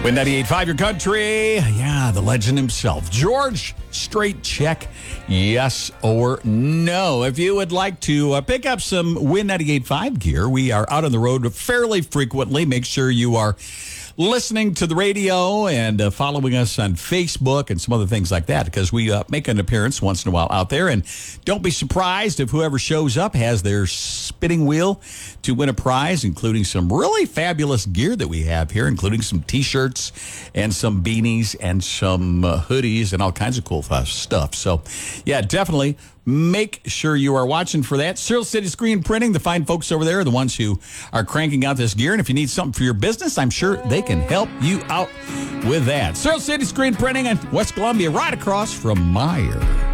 Win 98.5 Your Country. Yeah, the legend himself. George Strait-Check, yes or no? If you would like to pick up some Win 98.5 gear, we are out on the road fairly frequently. Make sure you are listening to the radio and following us on Facebook and some other things like that, because we make an appearance once in a while out there. And don't be surprised if whoever shows up has their spinning wheel to win a prize, including some really fabulous gear that we have here, including some T-shirts and some beanies and some hoodies and all kinds of cool stuff. So, yeah, definitely make sure you are watching for that. Cereal City Screen Printing, the fine folks over there are the ones who are cranking out this gear. And if you need something for your business, I'm sure they can help you out with that. Cereal City Screen Printing in West Columbia, right across from Meijer.